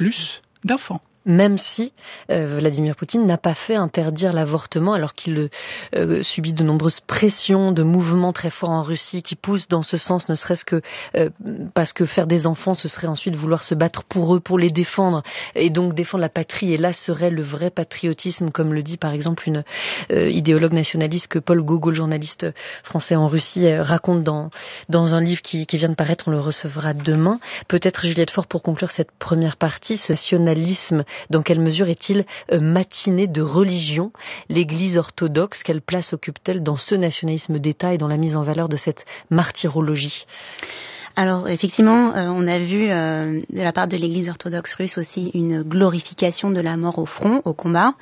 plus d'enfants. Même si Vladimir Poutine n'a pas fait interdire l'avortement, alors qu'il subit de nombreuses pressions, de mouvements très forts en Russie qui poussent dans ce sens, ne serait-ce que parce que faire des enfants, ce serait ensuite vouloir se battre pour eux, pour les défendre, et donc défendre la patrie. Et là serait le vrai patriotisme, comme le dit par exemple une idéologue nationaliste que Paul Gogol, journaliste français en Russie, raconte dans un livre qui vient de paraître. On le recevra demain. Peut-être, Juliette Faure, pour conclure cette première partie, ce nationalisme, dans quelle mesure est-il matiné de religion? L'Église orthodoxe, quelle place occupe-t-elle dans ce nationalisme d'État et dans la mise en valeur de cette martyrologie? Alors effectivement, on a vu de la part de l'Église orthodoxe russe aussi une glorification de la mort au front, au combat.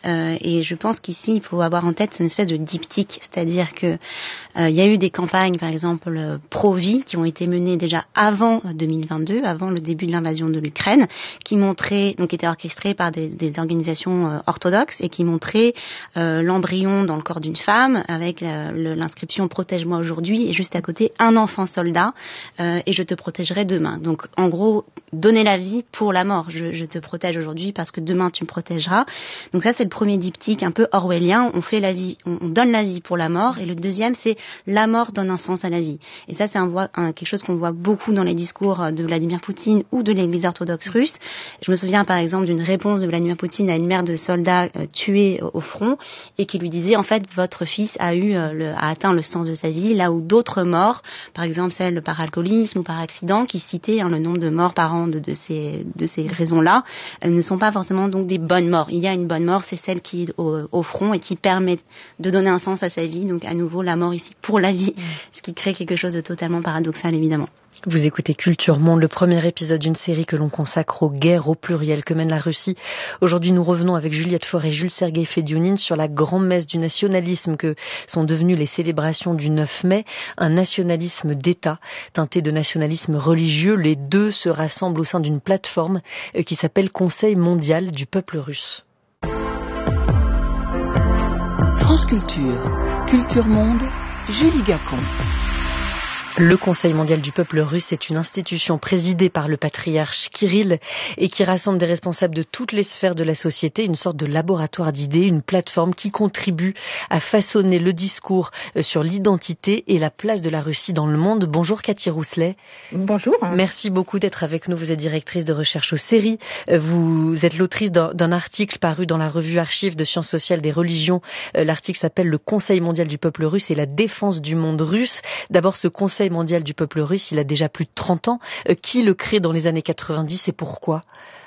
Et je pense qu'ici, il faut avoir en tête une espèce de diptyque, c'est-à-dire que il y a eu des campagnes, par exemple pro-vie, qui ont été menées déjà avant 2022, avant le début de l'invasion de l'Ukraine, qui montraient, donc étaient orchestrées par des organisations orthodoxes et qui montraient l'embryon dans le corps d'une femme avec l'inscription "Protège-moi aujourd'hui" et juste à côté un enfant soldat. Et je te protégerai demain. Donc, en gros, donner la vie pour la mort. Je te protège aujourd'hui parce que demain tu me protégeras. Donc ça, c'est le premier diptyque un peu orwellien. On fait la vie, on donne la vie pour la mort. Et le deuxième, c'est la mort donne un sens à la vie. Et ça, c'est quelque chose qu'on voit beaucoup dans les discours de Vladimir Poutine ou de l'Église orthodoxe russe. Je me souviens, par exemple, d'une réponse de Vladimir Poutine à une mère de soldat tuée au front et qui lui disait, en fait, votre fils a atteint le sens de sa vie, là où d'autres morts, par exemple celle par alcoolisme ou par accident, qui citait le nombre de morts par an de ces raisons-là, ne sont pas forcément donc des bonnes morts. Il y a une bonne mort, c'est celle qui est au front et qui permet de donner un sens à sa vie. Donc à nouveau, la mort ici pour la vie, ce qui crée quelque chose de totalement paradoxal, évidemment. Vous écoutez Culture Monde, le premier épisode d'une série que l'on consacre aux guerres au pluriel que mène la Russie. Aujourd'hui, nous revenons avec Juliette Faure et Jules-Sergueï Fediounine sur la grand-messe du nationalisme que sont devenues les célébrations du 9 mai, un nationalisme d'État teinté de nationalisme religieux. Les deux se rassemblent au sein d'une plateforme qui s'appelle Conseil mondial du peuple russe. France Culture, Culture Monde, Julie Gacon. Le Conseil mondial du peuple russe est une institution présidée par le patriarche Kirill et qui rassemble des responsables de toutes les sphères de la société, une sorte de laboratoire d'idées, une plateforme qui contribue à façonner le discours sur l'identité et la place de la Russie dans le monde. Bonjour Cathy Rousselet. Bonjour. Merci beaucoup d'être avec nous. Vous êtes directrice de recherche au CERI. Vous êtes l'autrice d'un article paru dans la revue Archives de sciences sociales des religions. L'article s'appelle Le Conseil mondial du peuple russe et la défense du monde russe. D'abord, ce Conseil mondial du peuple russe, il a déjà plus de 30 ans. Qui le crée dans les années 90 et pourquoi ?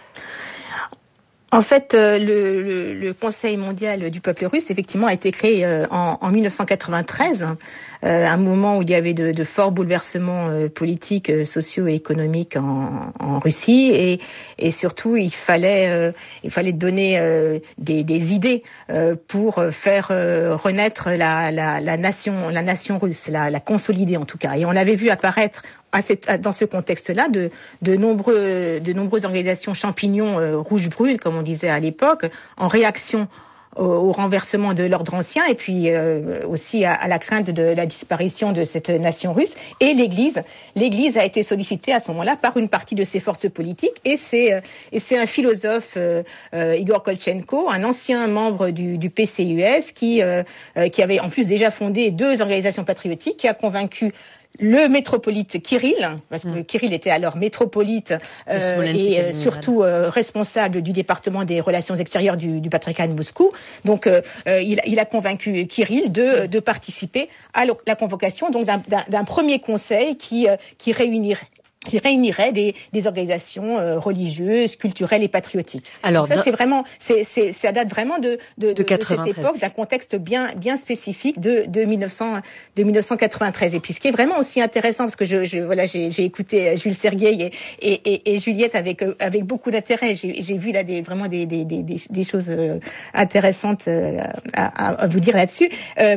En fait, le Conseil mondial du peuple russe, effectivement, a été créé en 1993, un moment où il y avait de forts bouleversements politiques, sociaux et économiques en Russie, et surtout il fallait donner des idées pour faire renaître la nation russe, la consolider en tout cas. Et on avait vu apparaître dans ce contexte-là, de nombreuses organisations champignons rouges brûles, comme on disait à l'époque, en réaction au renversement de l'ordre ancien et puis aussi à la crainte de la disparition de cette nation russe. Et l'Église a été sollicitée à ce moment-là par une partie de ses forces politiques et c'est un philosophe, Igor Kolchenko, un ancien membre du PCUS qui avait en plus déjà fondé 2 organisations patriotiques, qui a convaincu le métropolite Kirill, parce que Kirill était alors métropolite et surtout responsable du département des relations extérieures du patriarcat de Moscou. Donc il a convaincu Kirill de participer à la convocation donc d'un premier conseil qui réunirait des organisations religieuses, culturelles et patriotiques. Alors ça, ça date vraiment de cette époque, d'un contexte bien spécifique de 1993. Et puis ce qui est vraiment aussi intéressant, parce que j'ai écouté Jules-Sergueï et Juliette avec beaucoup d'intérêt. J'ai vu là vraiment des choses intéressantes à vous dire là-dessus.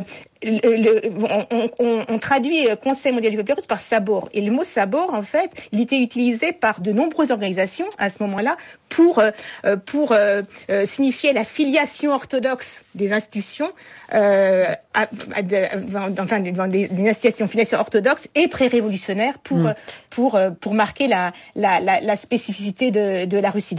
On traduit Conseil mondial du peuple russe par sabor. Et le mot sabor, en fait, il était utilisé par de nombreuses organisations à ce moment-là pour signifier la filiation orthodoxe des institutions, des institutions financières orthodoxes et pré-révolutionnaires pour marquer la spécificité de la Russie.